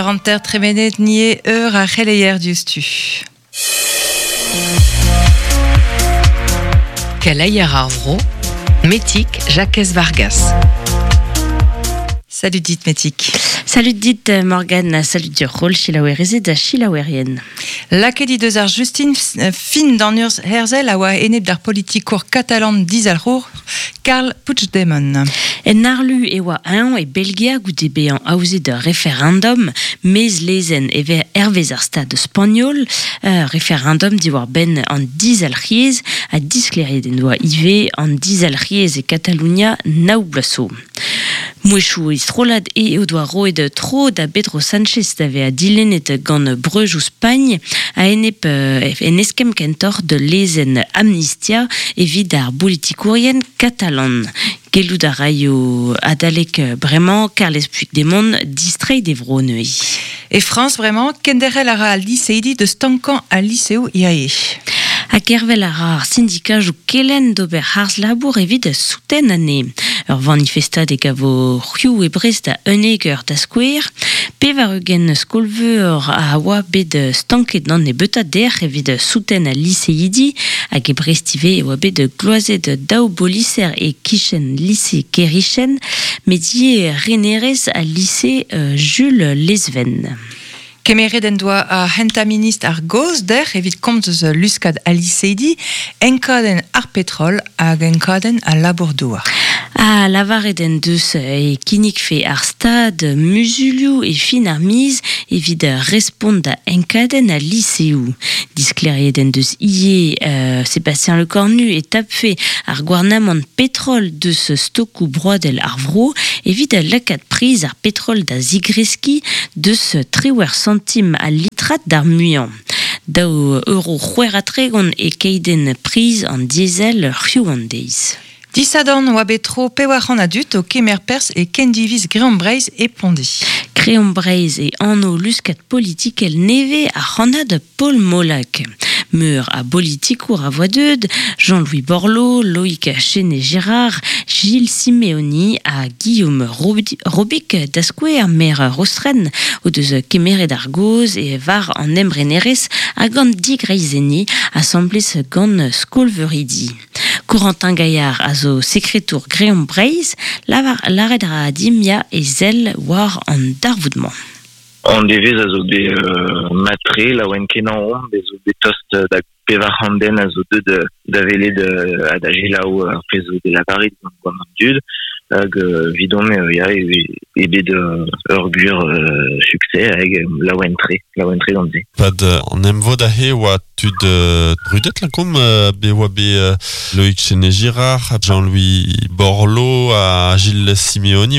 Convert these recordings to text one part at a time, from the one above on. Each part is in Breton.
Ranter tremenet nie a releier diustu. Calaier Arvro, Métic Jacques Vargas. Salut dit Métic. Salut dit Morgane, salut du rôle Chilaouérésé da Chilaouérien. La kedi deus ar Justine fin d'an ur herzel a oa enep d'ar politikour catalan dizalrour Carl Puigdemont. En arlu e oa an e Belgia goude bean aouze de référendum mez lezen eve hervez ar stad spagnol référendum di war ben an dizalriez a diskleriet en oa ive an dizalriez e Catalunya naou blaso. Mouechou istrolad e o doa roed tro da Pedro Sánchez d'ave a dilenet gant Breuj ou Spagne a enep en eskem kentor de lezen amnistia evit ar politikourien catalan. Gelou da raio adalek bremañ Carles Puigdemont distrait d'Evro neui. Et France vraiment kenderel ara al liceidi de stankan al liceo iae. A kervel a ar syndikat jou kelen d'ober harz labour evit souten ane. Ur manifestad e gavo rioù e brest a uneger da skouer, pe var eugen skolveur a oa bet stanket nan e beuta der evit souten a liceidi hag e brestive e oa bet gloazet daou boliser e kichen lycée Kerichen, medie renerez a lycée Jules Lesven. Kemeret en doa a hentaminist ar goz der evit komz eus luskad al liceidi enkaden ar petrol hag enkaden a labourdoa. A lavaret en deus e kinnik fe ar stad musulioù e fin ar miz evit respond da enkaden a liceu. Diskleriet en deus ie Sébastien Lecornu e tapfe ar gouarnamant petrol deus stokou broadel ar vro evit lakad priz ar petrol da zigreski deus 3 centime a litrat d'ar muian. Daou euro c'hwer e keiden priz an diesel rioù an deiz. Disadorn oa betro peouac'han adut o kemer pers e kendiviz greombreiz e pondi. Greombreiz e anno luskat politikel neve a c'hanad Paul Molac. Meur a politikour a voix deud, Jean-Louis Borloo, Loïc Chenet-Girard, Gilles Simeoni a Guillaume Robic d'askouer mer Rostren o deus kemeret ar goz e var an embrenerez a gant digreizeni assemblez gant skolveridi. Corentin Gaillard a zo sekretour Greombreiz, laret a dimia e zel war an darvoudement. On devez a zo be matre la oen kenan on be zo be tost da pevar handen a zo deud da velet da gelao ar pezo de la barit gant dud hag vidon ya e bet ur bur succès hag la oen tre gant ze. Pad an emvod a he oa tud brudet la kom be oa be Loïc Chenet-Girard, Jean-Louis Borloo a Gilles Simeoni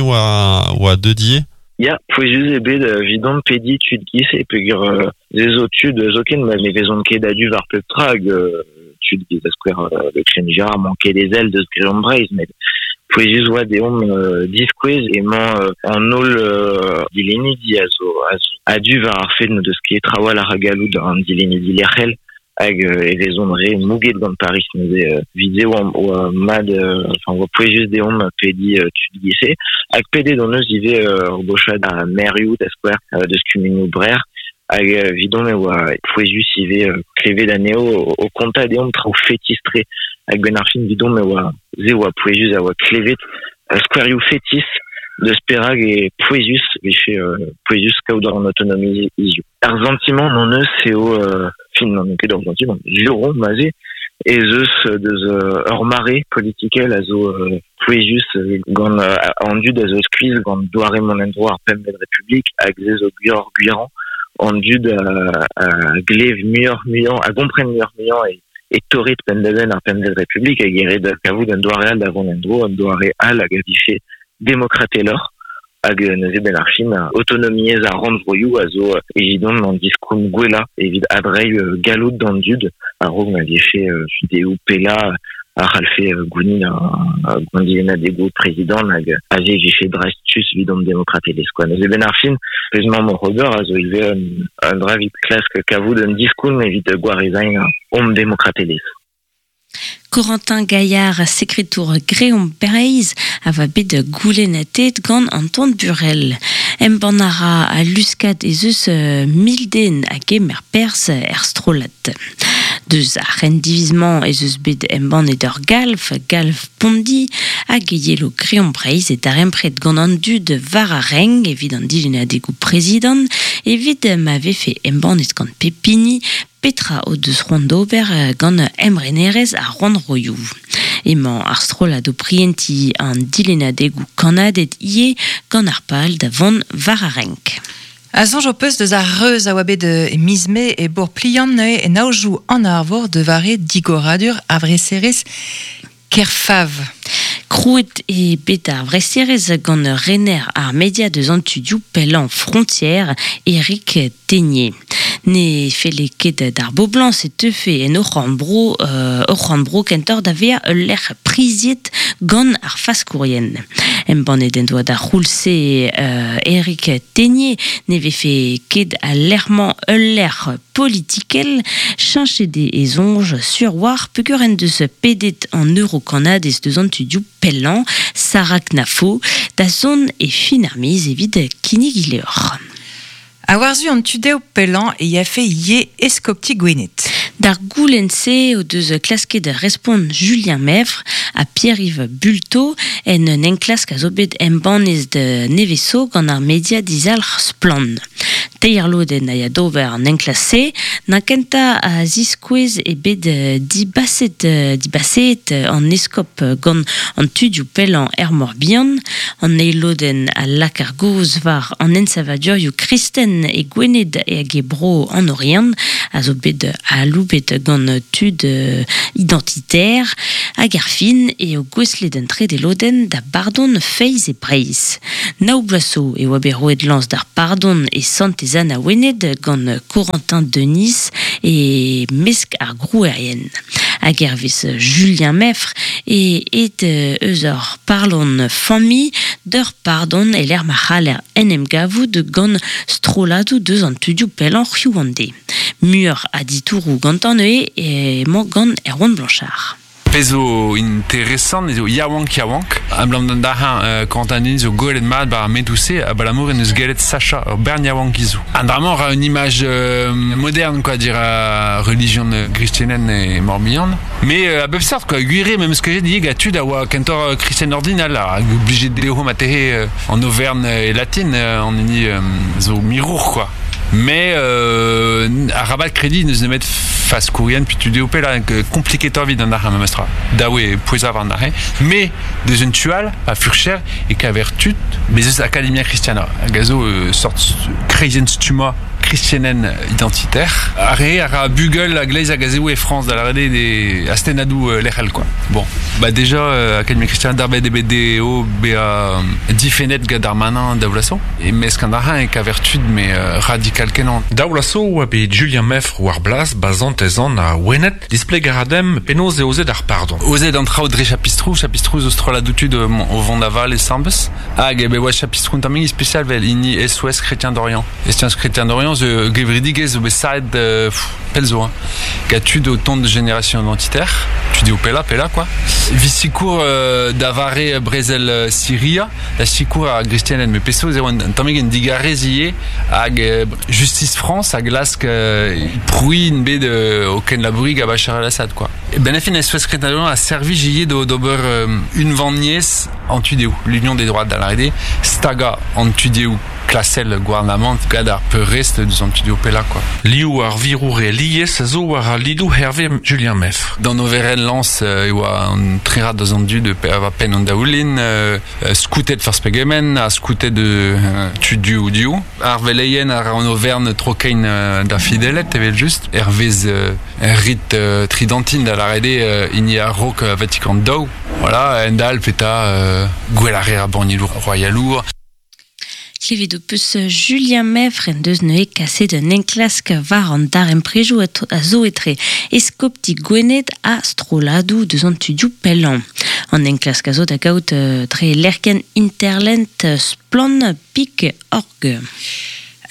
oa dedier. Ya, pouezus ebet vidon pedi tud gis e peogwir zezo tud zoken ma vezon ket adu var peptra hag tud gis a skouer le Chenet-Girard manket des ailes deus Greombreiz, met pouezus oa deom diskouez emañ an ol dilenidi a zo adu var ar fed no deus ket trawal ar galoud an dilenidi lerc'hel hag e vezon re mouget gant Paris neuze video oa mad oa pouezus deom pedi tud gise hag pede don eus ive ur bochad a merioù da skouer deus kumenioù brer hag vidon oa pouezus ive klevet aneo o konta deom traoù fetistre hag ben ar fin vidon oa ze oa pouezus a oa klevet skouerioù fetis deus perag e pouezus vefe pouezus kaout an autonomie izio. Ar sentiment non eus eo fin non ket ur sentiment juron maze e zeus deus ur mare politikel a zo pouezus gant an dud a zo skuiz gant doare mon endro ar pemmed republik hag ze zo guiran an dud a glev muian a gompren muian e torret pendeven ar pemmed republik hag eret kavout an doare al da von endro an doare al hag a dife demokratelor hag neuze ben ar fin autonomiez a randvroioù a zo evidon an diskoun gwella evit adreiñ galout d'an dud a rog na dife fideo pella a c'halfe gounin a gondilena dego prezident hag a ze vefe drastus vidon demokratelez. Neuze ben ar fin pezman mo Robert a zo ive un dravit klask kavout un diskoun evit gwarezañ om demokratelez. Corentin Gaillard, secrétaire Gréon Bereiz, ava bet goulenatet gant Anton Burel. Embanara a luskat ez eus milden a gemer pers strolat. Deus a rendivizement ez eus bet emban eder galf pondi a geielo Gréon Bereiz et ar empret gant an dud var a reng evit an dilenadegou président evit m'ave fait emban et gant pepini Petra o deus rondober gant emrenerez a rondroioù. Emañ ar strolad o prienti an dilenadegou kanadet ie gant ar pal da vont var a renk. A zanj o peus deus ar reus a oa bet mizme e bour pliant neue e naoujou an arvor de vare digoradur a vreserez kerfav. Krouet e bet ar vreserez gant rener ar media de zantudiou pellan frontière Eric Teigné. Ne fele ket d'ar boblan se teufe en oc'hanbro kentor da vea l'er priziet gant ar faskourien. Emban eden doa da roulse Eric Teigné ne vefe ket a l'erman l'er politikel chanchede e zonj sur war peoguren deus pedet an Eurocanades de zantudiou pellan Sarak Nafo da zon e fin ar miz evit kinnigileor. A warzu an tudeo pellan e ya fe ye eskopti gwenet. D'ar goulense o deus klasket respond Julien Meffre a Pierre-Yves Bulto en enklask a zo bet embanez de neveso gant ar media dizal splan. Teirloden a ya dover an enklase, na kenta a ziskouez e bet dibaset an eskop gant an tudiou pellan Morbihan, an eiloden a lakar goz var an ensavadurioù kristen e gwened e a gebro an orian, a zo bet a loubet gant tud identitaire, a garfin e o gweslet tre de loden da bardon feiz e breiz. Naou blaso e oa bet roet lans d'ar pardon e santezan a wened gant Corentin Denis e mesk ar grouerien. A gervis Julien Meffre et eus ur parlon fami d'ur pardon e l'er machaler enem gavout gant stroladou deus an tudiou pellan c'hioande. Mur a ditourou gant an eue e mo gant Erwan Blanchard. Pezo interessant ezo yawank am blam da Corentin zo golet mat bar medouse a balamour en eus galet Sacha bern yawank izo. An dramor a une image moderne quoi dire religion christienne et Morbihan. Mais a beuf sort quoi guire même ce que j'ai dit gatud a wa kentor christian ordinal là obligé de ho maté en Auvergne et latine en ini zo mirour quoi. Mais à rabat crédit nous mettre face courrienne puis tu déopé là compliqué ta vie dans un mastra dawe poisa van d'arrêt mais des une tual à Furcher et qu'à vertu mais les académia christiana gazo sorte crazy stuma christianen identitaire arrêt à Bugle la glaise à gazéo et France dans la rade des astenadou l'echel quoi. Bon bah déjà académia christiana d'arbe des BDO ba difenet gadarmanin davlaso et mais scandara et qu'à vertu mais radical kenan davlaso ou be Julien Meffre ou Arblas bazant ezan a wenet display garadem penaos e oze d'ar pardon. Oze d'antra o dre chapistrou ostrola doutud au vent d'aval et sambes. Hag ebe oa chapistrou taming spécial vel ini SOS Chrétien d'Orient. SOS Chrétien d'Orient ze gevridigez o besaed pelzo. Gatud au ton de génération identitaire. Tu dis au pela quoi. Visicour d'avare Brezel Syria. La sicour a Christianen me peso zero taming en digarezier hag Justice France hag lask prouy une baie de aucun labourig à Bachar el-Assad quoi. Et Benefin SOS Chrétien d'Orient a servi j'y d'ober une vendniès en tudéou l'Union des droits de la RD staga en tudéou classel gouvernement gadar peu reste de studio pela quoi. Liou ar viroure lié zo war lidou Hervé Julien Meffre. Dans nos verrelles lance oa un très rare de zandu de va peine on daoulin scoutet de Farspegemen a scoutet de tudu ou diou arveleyen en Auvergne trocain da fidelet tevel juste Hervéz rit tridentine da la rede ini a rock Vatican d'Au voilà endal peta guelare a bornilou royalour. Klevet o peus Julien Meffre en deus neue kase d'un enklask var an dar emprejou a zo etre eskopti gwenet a stroladou deus an tudiou pellan. An enklask a zo da gaout tre lerken interlent splan pik org.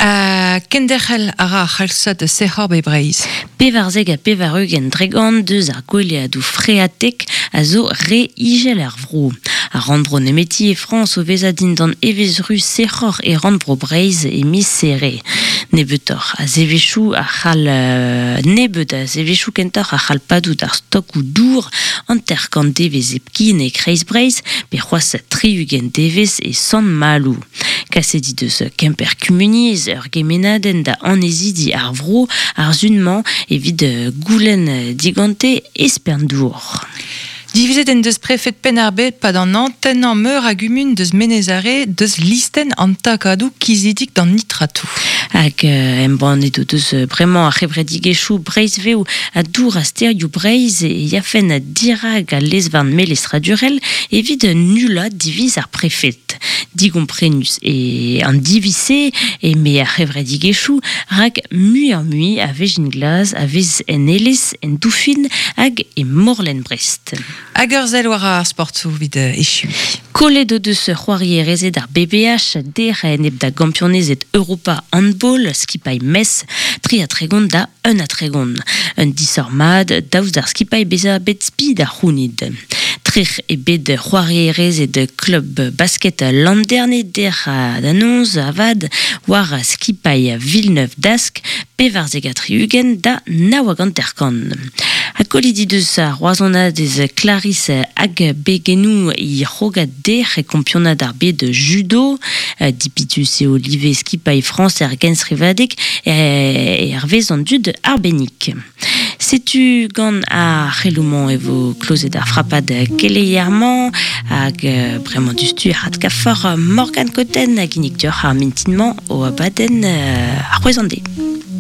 Kenderhel ara chalsa de sehor e breiz. Pevarzeg a pevarug en dregan deus ar goleadou freatek a zo re-igel ar vro. A randbro nemeti e France o vezadin dan evezru sehor e randbro breiz e mis serre. Nebetor a zevechou a chal nebet a zevechou kentor a chal padou ar stok ou dour anterkant devez epkin e kreiz breiz pe c'hoaz triugen devez e san malou. Kasedi deus kemper kumuniez ur gemenaden da anezidi ar vro ar zunman evit goulen digante esperndour. Divizet en deus prefet penarbet pad an anten an meur a gumun deus menezare deus listen an takadou kizidik dan nitratou. Hag emban edo deus bremañ a c'hevredigechou breiz veo a dour a sterioù breiz e yafen a dirag a lezvan melez radurel evit nula diviz ar prefet. Digomprenus e an divise e me a c'hevredigechou rag mui a vejin glaz a vez en elez en doufin hag e morlen Brest. Hag ur zel war ar sportou vid echu. Kolet o deus c'hoari rezet ar BBH der en eb da gampionezet Europa handball skipai mes tri a tregont da un a tregont. Un disormad daouz d'ar skipai beza bet speed ar c'hounid. Trich e bet c'hoari rezet club basket landerne der a danonz avad war skipai Villeneuve d'Ascq pevarzeg a triugen da nawagant terkan. A kolidi deus a roazonad ez Clarisse hag begenou i c'hogat der e kompionat ar bet de judo dipitus e olive skipai France ar gens rivadek e ar vez an dud arbennik. Setu gant a c'heloumont e vo klozet ar frappad keleiarman hag bremañ dustu ar kafor Morgan Cotten hag inik dior ar mintinman o abaden ar c'hwezande.